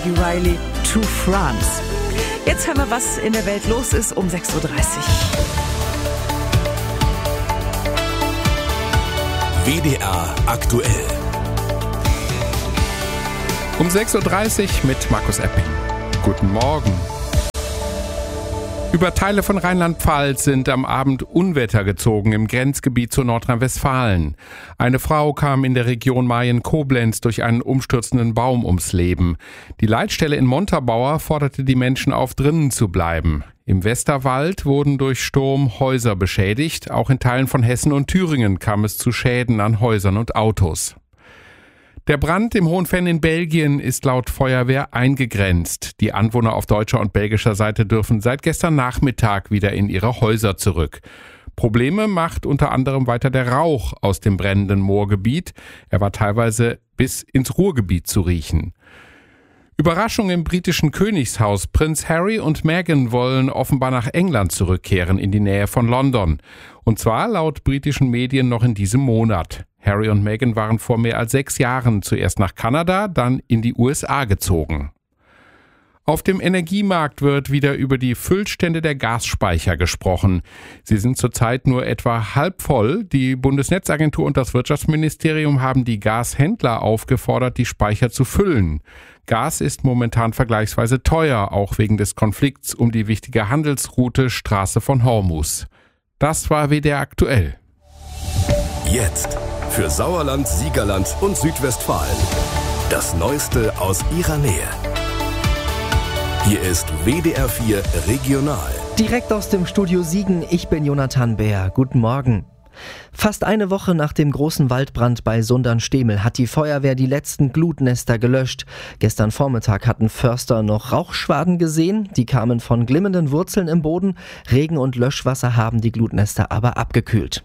Riley to France. Jetzt hören wir, was in der Welt los ist um 6.30 Uhr. WDR aktuell. Um 6.30 Uhr mit Markus Epping. Guten Morgen. Über Teile von Rheinland-Pfalz sind am Abend Unwetter gezogen im Grenzgebiet zu Nordrhein-Westfalen. Eine Frau kam in der Region Mayen-Koblenz durch einen umstürzenden Baum ums Leben. Die Leitstelle in Montabaur forderte die Menschen auf, drinnen zu bleiben. Im Westerwald wurden durch Sturm Häuser beschädigt. Auch in Teilen von Hessen und Thüringen kam es zu Schäden an Häusern und Autos. Der Brand im Hohenfenn in Belgien ist laut Feuerwehr eingegrenzt. Die Anwohner auf deutscher und belgischer Seite dürfen seit gestern Nachmittag wieder in ihre Häuser zurück. Probleme macht unter anderem weiter der Rauch aus dem brennenden Moorgebiet. Er war teilweise bis ins Ruhrgebiet zu riechen. Überraschung im britischen Königshaus. Prinz Harry und Meghan wollen offenbar nach England zurückkehren, in die Nähe von London. Und zwar laut britischen Medien noch in diesem Monat. Harry und Meghan waren vor mehr als 6 Jahren zuerst nach Kanada, dann in die USA gezogen. Auf dem Energiemarkt wird wieder über die Füllstände der Gasspeicher gesprochen. Sie sind zurzeit nur etwa halb voll. Die Bundesnetzagentur und das Wirtschaftsministerium haben die Gashändler aufgefordert, die Speicher zu füllen. Gas ist momentan vergleichsweise teuer, auch wegen des Konflikts um die wichtige Handelsroute Straße von Hormuz. Das war WDR aktuell. Jetzt für Sauerland, Siegerland und Südwestfalen. Das Neueste aus ihrer Nähe. Hier ist WDR 4 Regional. Direkt aus dem Studio Siegen, ich bin Jonathan Bär. Guten Morgen. Fast eine Woche nach dem großen Waldbrand bei Sundern-Stehmel hat die Feuerwehr die letzten Glutnester gelöscht. Gestern Vormittag hatten Förster noch Rauchschwaden gesehen. Die kamen von glimmenden Wurzeln im Boden. Regen und Löschwasser haben die Glutnester aber abgekühlt.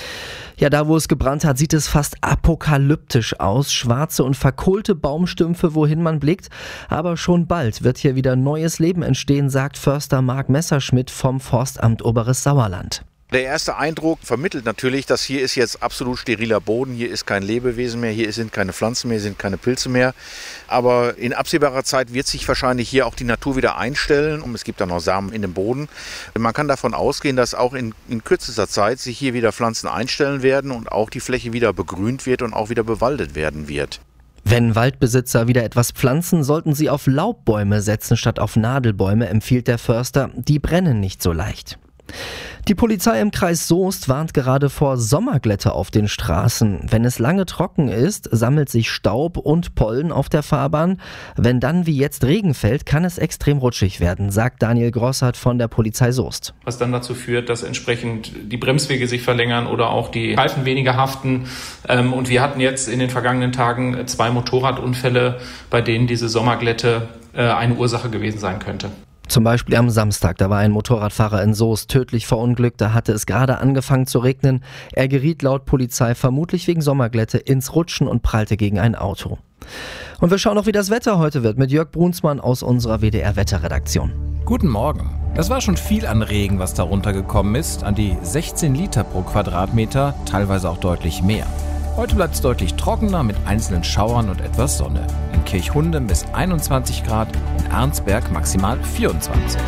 Ja, da wo es gebrannt hat, sieht es fast apokalyptisch aus. Schwarze und verkohlte Baumstümpfe, wohin man blickt. Aber schon bald wird hier wieder neues Leben entstehen, sagt Förster Marc Messerschmidt vom Forstamt Oberes Sauerland. Der erste Eindruck vermittelt natürlich, dass hier ist jetzt absolut steriler Boden, hier ist kein Lebewesen mehr, hier sind keine Pflanzen mehr, sind keine Pilze mehr. Aber in absehbarer Zeit wird sich wahrscheinlich hier auch die Natur wieder einstellen und es gibt dann noch Samen in dem Boden. Man kann davon ausgehen, dass auch in kürzester Zeit sich hier wieder Pflanzen einstellen werden und auch die Fläche wieder begrünt wird und auch wieder bewaldet werden wird. Wenn Waldbesitzer wieder etwas pflanzen, sollten sie auf Laubbäume setzen statt auf Nadelbäume, empfiehlt der Förster. Die brennen nicht so leicht. Die Polizei im Kreis Soest warnt gerade vor Sommerglätte auf den Straßen. Wenn es lange trocken ist, sammelt sich Staub und Pollen auf der Fahrbahn. Wenn dann wie jetzt Regen fällt, kann es extrem rutschig werden, sagt Daniel Grossart von der Polizei Soest. Was dann dazu führt, dass entsprechend die Bremswege sich verlängern oder auch die Reifen weniger haften. Und wir hatten jetzt in den vergangenen Tagen 2 Motorradunfälle, bei denen diese Sommerglätte eine Ursache gewesen sein könnte. Zum Beispiel am Samstag, da war ein Motorradfahrer in Soest tödlich verunglückt, da hatte es gerade angefangen zu regnen. Er geriet laut Polizei vermutlich wegen Sommerglätte ins Rutschen und prallte gegen ein Auto. Und wir schauen auch, wie das Wetter heute wird mit Jörg Brunsmann aus unserer WDR-Wetterredaktion. Guten Morgen. Das war schon viel an Regen, was da runtergekommen ist. An die 16 Liter pro Quadratmeter, teilweise auch deutlich mehr. Heute bleibt es deutlich trockener mit einzelnen Schauern und etwas Sonne. In Kirchhundem bis 21 Grad, in Arnsberg maximal 24.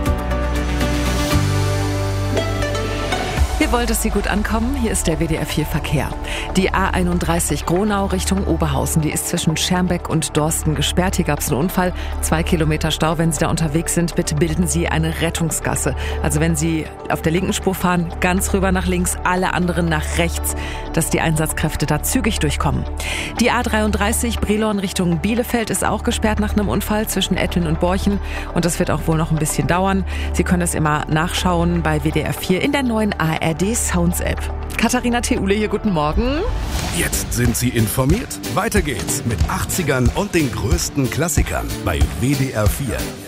Wir wollen, dass Sie gut ankommen. Hier ist der WDR 4 Verkehr. Die A31 Gronau Richtung Oberhausen, die ist zwischen Schermbeck und Dorsten gesperrt. Hier gab es einen Unfall. 2 Kilometer Stau. Wenn Sie da unterwegs sind, bitte bilden Sie eine Rettungsgasse. Also wenn Sie auf der linken Spur fahren, ganz rüber nach links, alle anderen nach rechts, dass die Einsatzkräfte da zügig durchkommen. Die A33 Brilon Richtung Bielefeld ist auch gesperrt nach einem Unfall zwischen Ettlin und Borchen. Und das wird auch wohl noch ein bisschen dauern. Sie können das immer nachschauen bei WDR 4 in der neuen ARD Sounds App. Katharina Theule hier, guten Morgen. Jetzt sind Sie informiert. Weiter geht's mit 80ern und den größten Klassikern bei WDR 4.